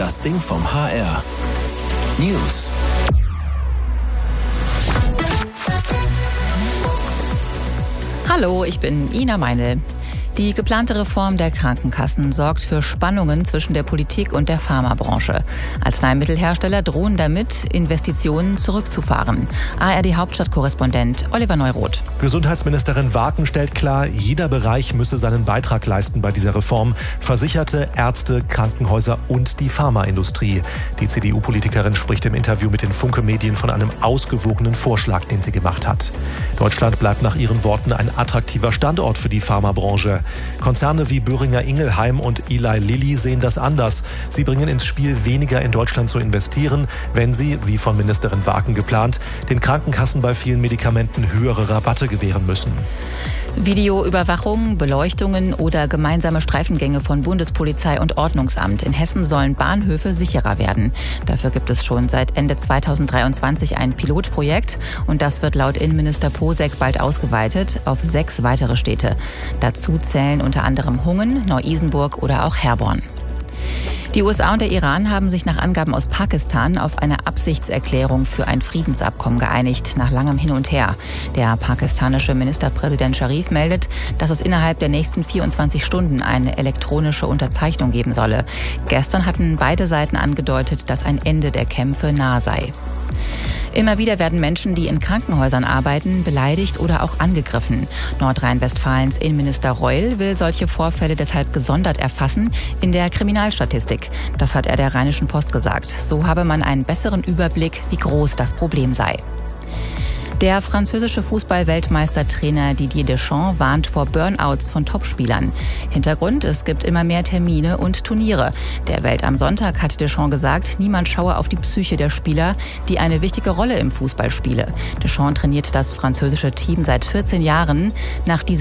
Das Ding vom HR. News. Hallo, ich bin Ina Meinl. Die geplante Reform der Krankenkassen sorgt für Spannungen zwischen der Politik und der Pharmabranche. Arzneimittelhersteller drohen damit, Investitionen zurückzufahren. ARD-Hauptstadtkorrespondent Oliver Neuroth. Gesundheitsministerin Warken stellt klar, jeder Bereich müsse seinen Beitrag leisten bei dieser Reform. Versicherte, Ärzte, Krankenhäuser und die Pharmaindustrie. Die CDU-Politikerin spricht im Interview mit den Funke-Medien von einem ausgewogenen Vorschlag, den sie gemacht hat. Deutschland bleibt nach ihren Worten ein attraktiver Standort für die Pharmabranche. Konzerne wie Boehringer Ingelheim und Eli Lilly sehen das anders. Sie bringen ins Spiel, weniger in Deutschland zu investieren, wenn sie, wie von Ministerin Warken geplant, den Krankenkassen bei vielen Medikamenten höhere Rabatte gewähren müssen. Videoüberwachung, Beleuchtungen oder gemeinsame Streifengänge von Bundespolizei und Ordnungsamt in Hessen sollen Bahnhöfe sicherer werden. Dafür gibt es schon seit Ende 2023 ein Pilotprojekt und das wird laut Innenminister Posek bald ausgeweitet auf 6 weitere Städte. Dazu zählen unter anderem Hungen, Neu-Isenburg oder auch Herborn. Die USA und der Iran haben sich nach Angaben aus Pakistan auf eine Absichtserklärung für ein Friedensabkommen geeinigt, nach langem Hin und Her. Der pakistanische Ministerpräsident Sharif meldet, dass es innerhalb der nächsten 24 Stunden eine elektronische Unterzeichnung geben solle. Gestern hatten beide Seiten angedeutet, dass ein Ende der Kämpfe nahe sei. Immer wieder werden Menschen, die in Krankenhäusern arbeiten, beleidigt oder auch angegriffen. Nordrhein-Westfalens Innenminister Reul will solche Vorfälle deshalb gesondert erfassen in der Kriminalstatistik. Das hat er der Rheinischen Post gesagt. So habe man einen besseren Überblick, wie groß das Problem sei. Der französische Fußball-Weltmeistertrainer Didier Deschamps warnt vor Burnouts von Topspielern. Hintergrund: Es gibt immer mehr Termine und Turniere. Der Welt am Sonntag hat Deschamps gesagt, niemand schaue auf die Psyche der Spieler, die eine wichtige Rolle im Fußball spiele. Deschamps trainiert das französische Team seit 14 Jahren. Nach dieser